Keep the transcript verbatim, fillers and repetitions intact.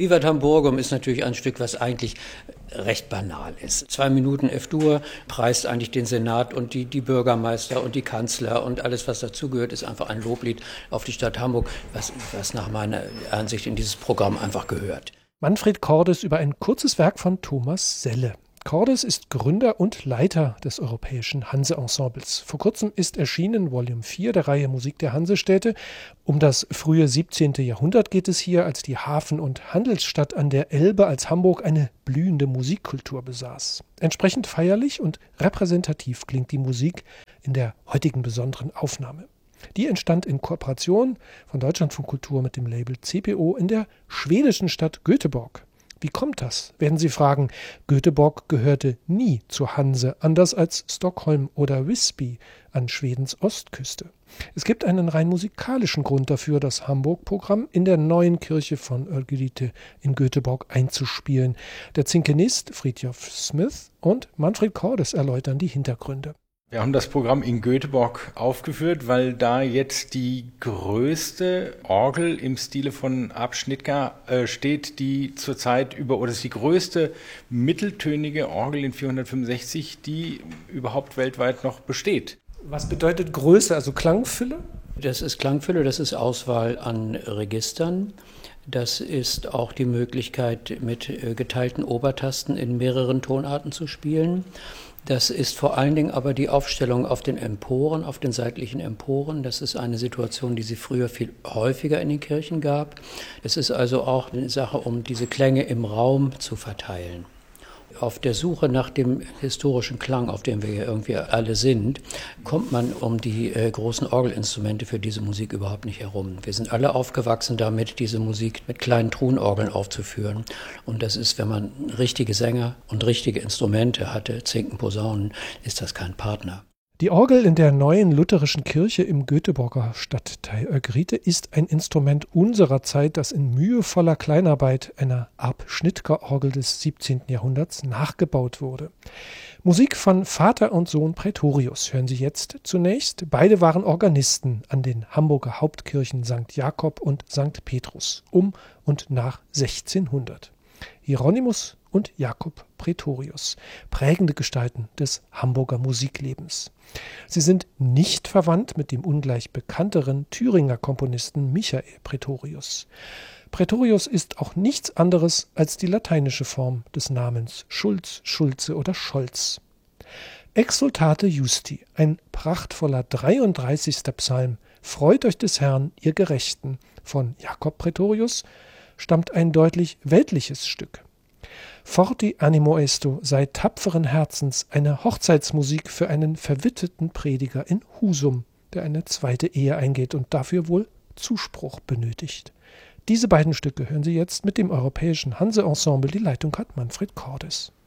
Vivat Hamburgum ist natürlich ein Stück, was eigentlich recht banal ist. Zwei Minuten F-Dur preist eigentlich den Senat und die, die Bürgermeister und die Kanzler und alles, was dazugehört, ist einfach ein Loblied auf die Stadt Hamburg, was, was nach meiner Ansicht in dieses Programm einfach gehört. Manfred Cordes über ein kurzes Werk von Thomas Selle. Cordes ist Gründer und Leiter des Europäischen Hanse-Ensembles. Vor kurzem ist erschienen Volume vier der Reihe Musik der Hansestädte. Um das frühe siebzehnte. Jahrhundert geht es hier, als die Hafen- und Handelsstadt an der Elbe als Hamburg eine blühende Musikkultur besaß. Entsprechend feierlich und repräsentativ klingt die Musik in der heutigen besonderen Aufnahme. Die entstand in Kooperation von Deutschlandfunk Kultur mit dem Label C P O in der schwedischen Stadt Göteborg. Wie kommt das, werden Sie fragen. Göteborg gehörte nie zur Hanse, anders als Stockholm oder Visby an Schwedens Ostküste. Es gibt einen rein musikalischen Grund dafür, das Hamburg-Programm in der neuen Kirche von Örgryte in Göteborg einzuspielen. Der Zinkenist Fridtjof Smith und Manfred Cordes erläutern die Hintergründe. Wir haben das Programm in Göteborg aufgeführt, weil da jetzt die größte Orgel im Stile von Ab Schnitger äh, steht, die zurzeit über, oder ist die größte mitteltönige Orgel in vierhundertfünfundsechzig, die überhaupt weltweit noch besteht. Was bedeutet Größe, also Klangfülle? Das ist Klangfülle, das ist Auswahl an Registern. Das ist auch die Möglichkeit, mit geteilten Obertasten in mehreren Tonarten zu spielen. Das ist vor allen Dingen aber die Aufstellung auf den Emporen, auf den seitlichen Emporen. Das ist eine Situation, die es früher viel häufiger in den Kirchen gab. Es ist also auch eine Sache, um diese Klänge im Raum zu verteilen. Auf der Suche nach dem historischen Klang, auf dem wir ja irgendwie alle sind, kommt man um die äh, großen Orgelinstrumente für diese Musik überhaupt nicht herum. Wir sind alle aufgewachsen damit, diese Musik mit kleinen Truhenorgeln aufzuführen. Und das ist, wenn man richtige Sänger und richtige Instrumente hatte, Zinken, Posaunen, ist das kein Partner. Die Orgel in der neuen lutherischen Kirche im Göteborger Stadtteil Örgryte ist ein Instrument unserer Zeit, das in mühevoller Kleinarbeit einer Ab-Schnitger-Orgel des siebzehnten. Jahrhunderts nachgebaut wurde. Musik von Vater und Sohn Praetorius hören Sie jetzt zunächst. Beide waren Organisten an den Hamburger Hauptkirchen Sankt Jakob und Sankt Petrus um und nach sechzehnhundert. Hieronymus und Jakob Praetorius, prägende Gestalten des Hamburger Musiklebens. Sie sind nicht verwandt mit dem ungleich bekannteren Thüringer Komponisten Michael Praetorius. Praetorius ist auch nichts anderes als die lateinische Form des Namens Schulz, Schulze oder Scholz. Exsultate Justi, ein prachtvoller dreiunddreißigster. Psalm, Freut euch des Herrn, ihr Gerechten, von Jakob Praetorius, stammt ein deutlich weltliches Stück. Forti animo esto sei tapferen Herzens eine Hochzeitsmusik für einen verwitweten Prediger in Husum, der eine zweite Ehe eingeht und dafür wohl Zuspruch benötigt. Diese beiden Stücke hören Sie jetzt mit dem Europäischen Hanse-Ensemble. Die Leitung hat Manfred Cordes.